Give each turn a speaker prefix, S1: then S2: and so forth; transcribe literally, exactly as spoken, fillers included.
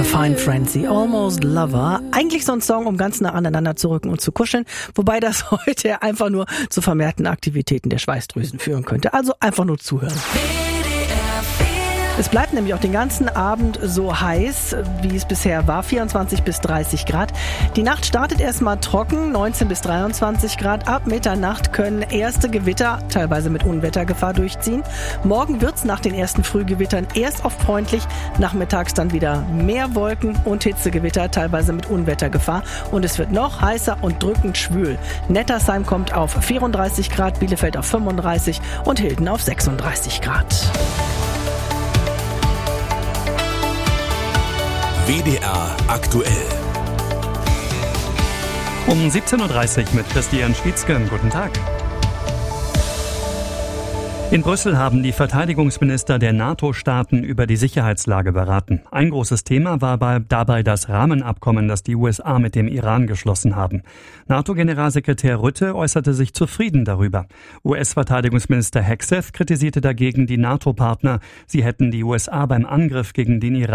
S1: Fine Frenzy, Almost Lover. Eigentlich so ein Song, um ganz nah aneinander zu rücken und zu kuscheln, wobei das heute einfach nur zu vermehrten Aktivitäten der Schweißdrüsen führen könnte. Also einfach nur zuhören. Es bleibt nämlich auch den ganzen Abend so heiß, wie es bisher war, vierundzwanzig bis dreißig Grad. Die Nacht startet erstmal trocken, neunzehn bis dreiundzwanzig Grad. Ab Mitternacht können erste Gewitter, teilweise mit Unwettergefahr, durchziehen. Morgen wird's nach den ersten Frühgewittern erst oft freundlich, nachmittags dann wieder mehr Wolken und Hitzegewitter, teilweise mit Unwettergefahr. Und es wird noch heißer und drückend schwül. Nettersheim kommt auf vierunddreißig Grad, Bielefeld auf fünfunddreißig und Hilden auf sechsunddreißig Grad.
S2: W D R aktuell.
S3: Um siebzehn Uhr dreißig mit Christian Schwietzke. Guten Tag. In Brüssel haben die Verteidigungsminister der NATO-Staaten über die Sicherheitslage beraten. Ein großes Thema war dabei das Rahmenabkommen, das die U S A mit dem Iran geschlossen haben. NATO-Generalsekretär Rutte äußerte sich zufrieden darüber. U S-Verteidigungsminister Hegseth kritisierte dagegen die NATO-Partner. Sie hätten die U S A beim Angriff gegen den Iran